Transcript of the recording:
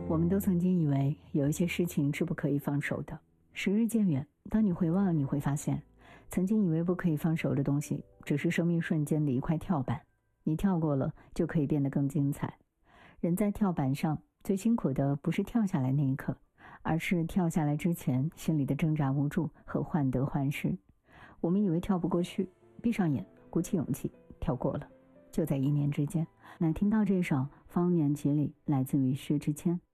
我们都曾经以为有一些事情是不可以放手的，时日渐远，当你回望，你会发现曾经以为不可以放手的东西，只是生命瞬间的一块跳板，你跳过了就可以变得更精彩。人在跳板上最辛苦的不是跳下来那一刻，而是跳下来之前心里的挣扎无助和患得患失。我们以为跳不过去，闭上眼鼓起勇气跳过了，就在一念之间。那听到这首《方圆几里》来自于薛之谦。